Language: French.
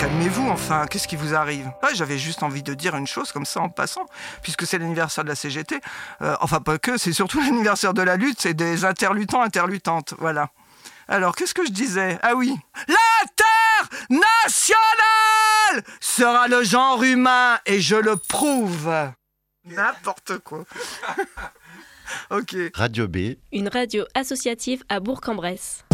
calmez-vous, enfin, qu'est-ce qui vous arrive ? J'avais juste envie de dire une chose comme ça en passant, puisque c'est l'anniversaire de la CGT. Enfin, pas que, c'est surtout l'anniversaire de la lutte, c'est des interluttants, interluttantes, voilà. Alors, qu'est-ce que je disais ? Ah oui. L'international sera le genre humain, et je le prouve. N'importe quoi. Ok. Radio B. Une radio associative à Bourg-en-Bresse.